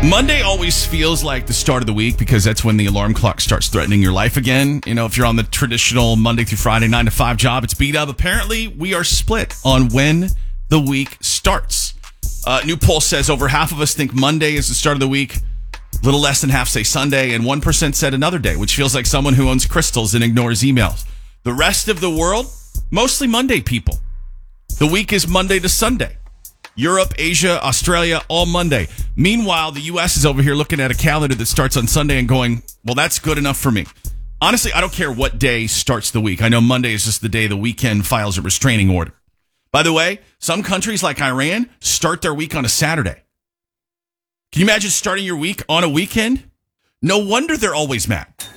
Monday always feels like the start of the week because that's when the alarm clock starts threatening your life again. You know, if you're on the traditional Monday through Friday 9 to 5 job, it's beat up. Apparently, we are split on when the week starts. New poll says over half of us think Monday is the start of the week. A little less than half say Sunday, and 1% said another day, which feels like someone who owns crystals and ignores emails. The rest of the world, mostly Monday people. The week is Monday to Sunday. Europe, Asia, Australia, all Monday. Meanwhile, the U.S. is over here looking at a calendar that starts on Sunday and going, well, that's good enough for me. Honestly, I don't care what day starts the week. I know Monday is just the day the weekend files a restraining order. By the way, some countries like Iran start their week on a Saturday. Can you imagine starting your week on a weekend? No wonder they're always mad.